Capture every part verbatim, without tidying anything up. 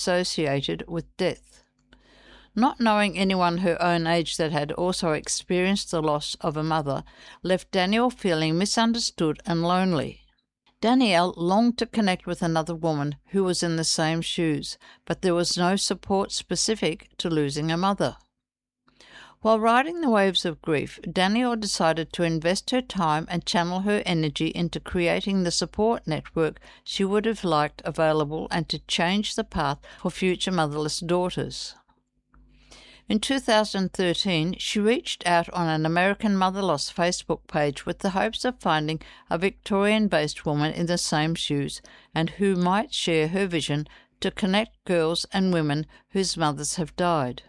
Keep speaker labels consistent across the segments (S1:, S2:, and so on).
S1: associated with death. Not knowing anyone her own age that had also experienced the loss of a mother left Danielle feeling misunderstood and lonely. Danielle longed to connect with another woman who was in the same shoes, but there was no support specific to losing a mother. While riding the waves of grief, Danielle decided to invest her time and channel her energy into creating the support network she would have liked available and to change the path for future motherless daughters. In two thousand thirteen, she reached out on an American Mother Loss Facebook page with the hopes of finding a Victorian-based woman in the same shoes and who might share her vision to connect girls and women whose mothers have died.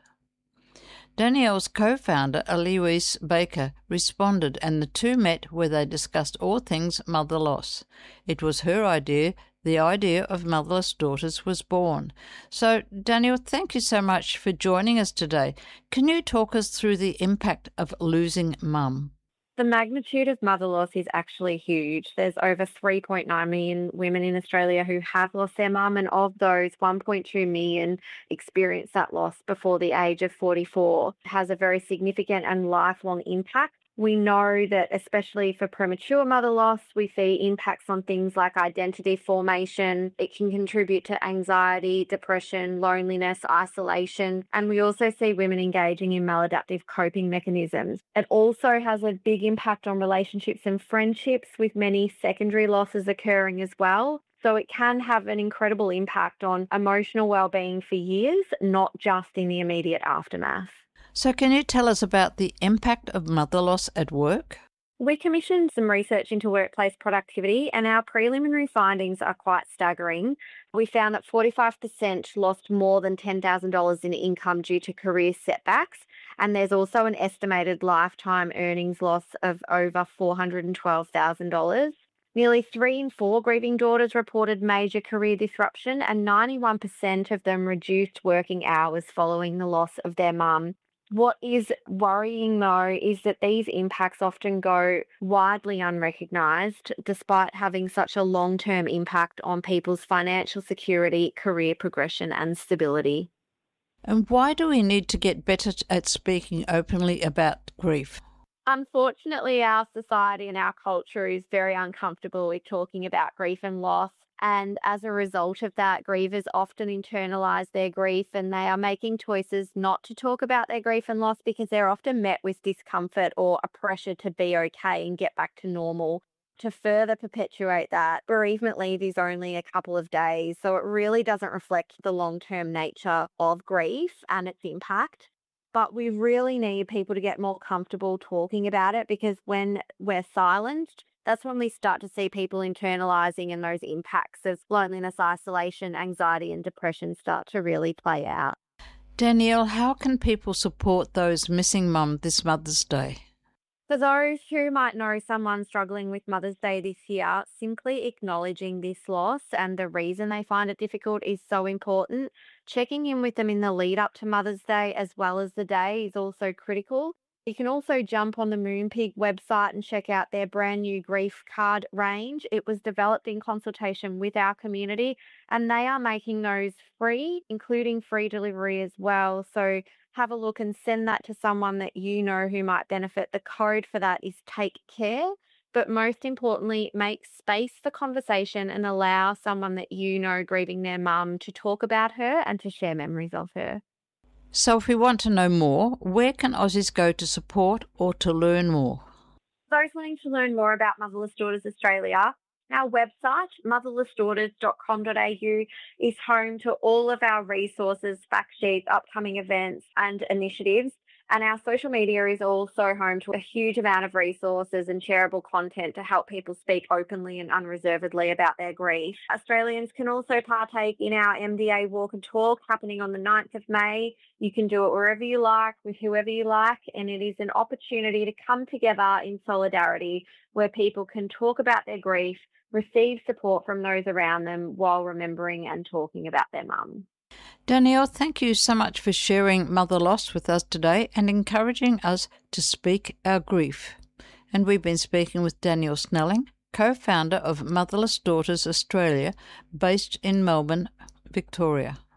S1: Danielle's co-founder, Eloise Baker, responded and the two met where they discussed all things mother loss. It was her idea. The idea of Motherless Daughters was born. So, Danielle, thank you so much for joining us today. Can you talk us through the impact of losing mum?
S2: The magnitude of mother loss is actually huge. There's over three point nine million women in Australia who have lost their mum, and of those, one point two million experienced that loss before the age of forty-four. It has a very significant and lifelong impact. We know that especially for premature mother loss, we see impacts on things like identity formation. It can contribute to anxiety, depression, loneliness, isolation. And we also see women engaging in maladaptive coping mechanisms. It also has a big impact on relationships and friendships, with many secondary losses occurring as well. So it can have an incredible impact on emotional well-being for years, not just in the immediate aftermath.
S1: So can you tell us about the impact of mother loss at work?
S2: We commissioned some research into workplace productivity, and our preliminary findings are quite staggering. We found that forty-five percent lost more than ten thousand dollars in income due to career setbacks, and there's also an estimated lifetime earnings loss of over four hundred twelve thousand dollars. Nearly three in four grieving daughters reported major career disruption, and ninety-one percent of them reduced working hours following the loss of their mum. What is worrying, though, is that these impacts often go widely unrecognised, despite having such a long-term impact on people's financial security, career progression and stability.
S1: And why do we need to get better at speaking openly about grief?
S2: Unfortunately, our society and our culture is very uncomfortable with talking about grief and loss. And as a result of that, grievers often internalise their grief, and they are making choices not to talk about their grief and loss because they're often met with discomfort or a pressure to be okay and get back to normal. To further perpetuate that, bereavement leave is only a couple of days, so it really doesn't reflect the long-term nature of grief and its impact. But we really need people to get more comfortable talking about it, because when we're silenced, that's when we start to see people internalising, and those impacts of loneliness, isolation, anxiety and depression start to really play out.
S1: Danielle, how can people support those missing mum this Mother's Day?
S2: For those who might know someone struggling with Mother's Day this year, simply acknowledging this loss and the reason they find it difficult is so important. Checking in with them in the lead up to Mother's Day as well as the day is also critical. You can also jump on the Moonpig website and check out their brand new grief card range. It was developed in consultation with our community, and they are making those free, including free delivery as well. So have a look and send that to someone that you know who might benefit. The code for that is Take Care. But most importantly, make space for conversation and allow someone that you know grieving their mum to talk about her and to share memories of her.
S1: So if we want to know more, where can Aussies go to support or to learn more?
S2: Those wanting to learn more about Motherless Daughters Australia, our website, motherless daughters dot com dot a u, is home to all of our resources, fact sheets, upcoming events and initiatives. And our social media is also home to a huge amount of resources and shareable content to help people speak openly and unreservedly about their grief. Australians can also partake in our M D A Walk and Talk happening on the ninth of May. You can do it wherever you like, with whoever you like, and it is an opportunity to come together in solidarity where people can talk about their grief, receive support from those around them while remembering and talking about their mum.
S1: Danielle, thank you so much for sharing mother loss with us today and encouraging us to speak our grief. And we've been speaking with Danielle Snelling, co-founder of Motherless Daughters Australia, based in Melbourne, Victoria.